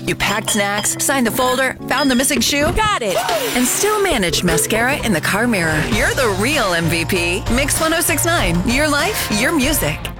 You packed snacks, signed the folder, found the missing shoe. Got it. And still managed mascara in the car mirror. You're the real MVP. Mix 1069. Your life, your music.